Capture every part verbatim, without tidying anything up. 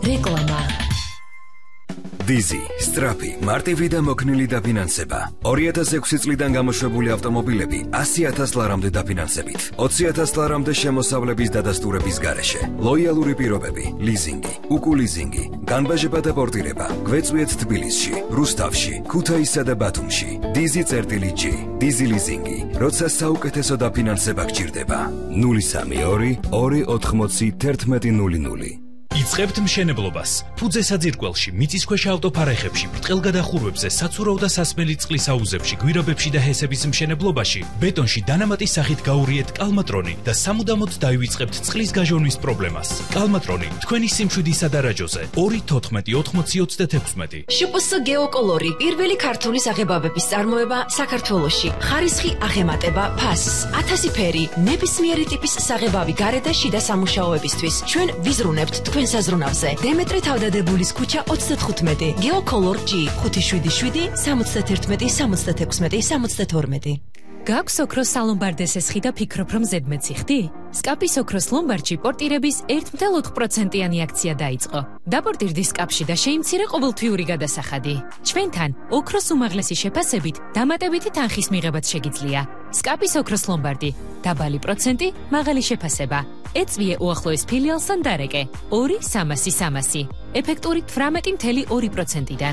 რეკლამა. დიზი, სტრაფი, მარტივი და მოქნილი დაფინანსება. ორი ათას ექვსი წლიდან გამოშვებული ავტომობილები ასი ათას ლარამდე დაფინანსებით. ოცი ათას ლარამდე შემოსავლების დადასტურების გარეშე. ლოიალური პირობები, ლიზინგი, უკულიზინგი, განბაჟება და პორტირება. გვეწვიეთ თბილისში, რუსთავში, ქუთაისსა და ბათუმში. დიზი წერტილი ჯი, დიზი ლიზინგი. როცა საუკეთესო დაფინანსება გჭირდება. ნული სამი ორი ორი ოთხმოცი თერთმეტი ნული ნული. იწყებთ მშენებლობას. ფუძე საძირკველში, მიწისქვეშა ავტოფარეხებში, ბრტყელგადახურვებზე, საცურაო და სასმელი წყლის აუზებში, გვირაბებში და ჰესების მშენებლობაში, ბეტონში დანამატის სახით გაურიეთ კალმატრონი და სამუდამოდ დაივიწყებთ წყლის გაჟონვის პრობლემას. კალმატრონი თქვენი სიმშვიდის სადარაჯოზე ორი თოთხმეტი ოთხმოცი ოცდაექვსმეტი. შპს გეოკოლორი პირველი ქართული საღებავების წარმოება საქართველოში. ხარისხი აღემატება ფასს. ათასი ფერი, ნებისმიერი ტიპის საღებავი გარე და შიდა სამუშაოებისთვის. ჩვენ ვიზრუნებთ თქვენ საზრუნავზე. დემეტრე თავდადებულის ქუჩა ოცდათხუთმეტი. გეოკოლორ ჯი ხუთი შვიდი შვიდი სამოცდაერთმეტი სამოცდაექვსმეტი სამოცდათორმეტი. გაქვს ოქროს სალომბარდესის ხი და ფიქრობ რომ ზედმეტი ხდი? სკაპის ოქროს ლომბარდში პორტირების ერთი წელი ოთხ პროცენტიანი აქცია დაიწყო. დაპორტირდი სკაპში და შეიმცირე ყოველთვიური გადასახადი. ჩვენთან ოქროს უმაღლესი შეფასებით დამატებითი თანხის მიღებაც შეგიძლია. სკაპის ოქროს ლომბარდი, დაბალი პროცენტი, მაღალი შეფასება. ეწვიე უახლოეს ფილიალს ან დარეკე. ორი სამასი სამასი. ეფექტური თვრამეტი წელი ორი პროცენტიდან.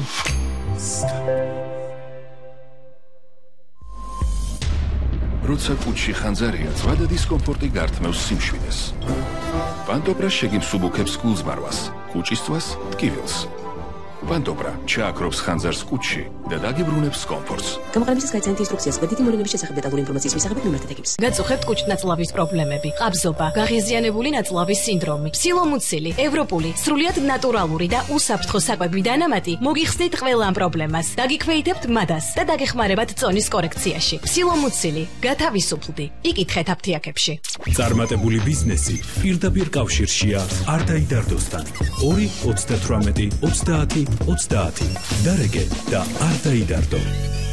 როცა კუჩში ხანძარია, ზღვა და დისკომფორტი გართმევს სიმშვიდეს. პანტობრა შეგიმსუბუქებს გულზმარვას, კუჭისთვის ტკივილს. პანტობრა ჩააქრობს ხანძარს კუჩში და დაგიბრუნებს კომფორტს. გამოყენებისას გაიცანით ინსტრუქციას გვერდითი მოვლენების შესახებ დეტალური ინფორმაციის მისაღებად ნომერთან ეკიპს. გაწუხებთ კუჭნაწლავის პრობლემები, ყაბზობა, გაღიზიანებული ნაწლავის სინდრომი, ფსილომუცილი, ევროპული, სრულიად ნატურალური და უსაფრთხო საკვები დანამატი მოგიხსნით ყველა ამ პრობლემას. დაგიქვეითებთ მადას და დაგეხმარებათ წონის კორექციაში. ფსილომუცილი, გათავისუფლდი. იკითხეთ აფთიაქებში. წარმატებული ბიზნესი პირდაპირ კავშირშია არ დაიდარდოსთან. ორი ოცდათვრამეტი ოცდაათი ოცდაათი. დარეგე და არ დაიდარდო.